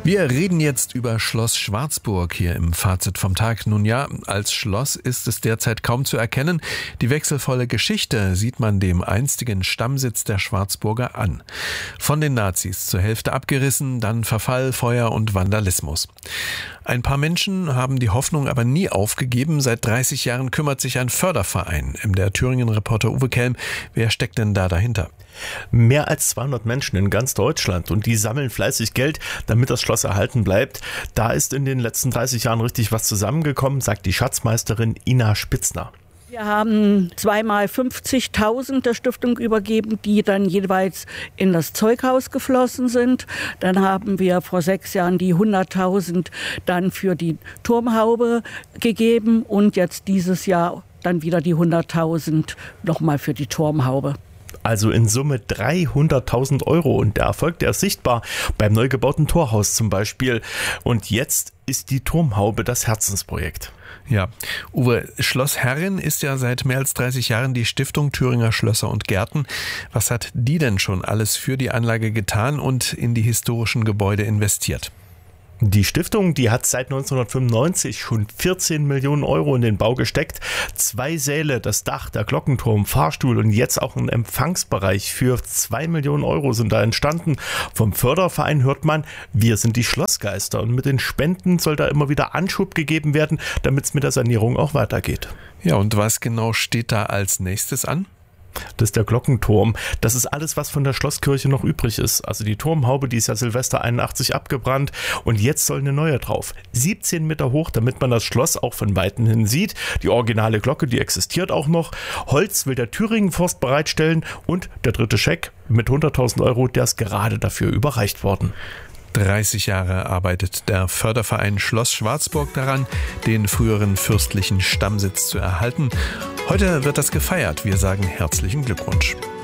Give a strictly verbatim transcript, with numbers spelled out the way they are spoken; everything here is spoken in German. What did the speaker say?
Wir reden jetzt über Schloss Schwarzburg hier im Fazit vom Tag. Nun ja, als Schloss ist es derzeit kaum zu erkennen. Die wechselvolle Geschichte sieht man dem einstigen Stammsitz der Schwarzburger an. Von den Nazis zur Hälfte abgerissen, dann Verfall, Feuer und Vandalismus. Ein paar Menschen haben die Hoffnung aber nie aufgegeben. Seit dreißig Jahren kümmert sich ein Förderverein. M D R Thüringen-Reporter Uwe Kelm. Wer steckt denn da dahinter? Mehr als zweihundert Menschen in ganz Deutschland und die sammeln fleißig Geld, damit das Schloss erhalten bleibt. Da ist in den letzten dreißig Jahren richtig was zusammengekommen, sagt die Schatzmeisterin Ina Spitzner. Wir haben zweimal fünfzigtausend der Stiftung übergeben, die dann jeweils in das Zeughaus geflossen sind. Dann haben wir vor sechs Jahren die hunderttausend dann für die Turmhaube gegeben und jetzt dieses Jahr dann wieder die hunderttausend nochmal für die Turmhaube. Also in Summe dreihunderttausend Euro und der Erfolg, der ist sichtbar beim neu gebauten Torhaus zum Beispiel. Und jetzt ist die Turmhaube das Herzensprojekt. Ja, Uwe, Schloss Herrin ist ja seit mehr als dreißig Jahren die Stiftung Thüringer Schlösser und Gärten. Was hat die denn schon alles für die Anlage getan und in die historischen Gebäude investiert? Die Stiftung, die hat seit neunzehnhundertfünfundneunzig schon vierzehn Millionen Euro in den Bau gesteckt. Zwei Säle, das Dach, der Glockenturm, Fahrstuhl und jetzt auch ein Empfangsbereich für zwei Millionen Euro sind da entstanden. Vom Förderverein hört man, wir sind die Schlossgeister und mit den Spenden soll da immer wieder Anschub gegeben werden, damit es mit der Sanierung auch weitergeht. Ja, und was genau steht da als nächstes an? Das ist der Glockenturm. Das ist alles, was von der Schlosskirche noch übrig ist. Also die Turmhaube, die ist ja Silvester einundachtzig abgebrannt und jetzt soll eine neue drauf. siebzehn Meter hoch, damit man das Schloss auch von Weitem hin sieht. Die originale Glocke, die existiert auch noch. Holz will der Thüringen-Forst bereitstellen und der dritte Scheck mit hunderttausend Euro, der ist gerade dafür überreicht worden. dreißig Jahre arbeitet der Förderverein Schloss Schwarzburg daran, den früheren fürstlichen Stammsitz zu erhalten. Heute wird das gefeiert. Wir sagen herzlichen Glückwunsch.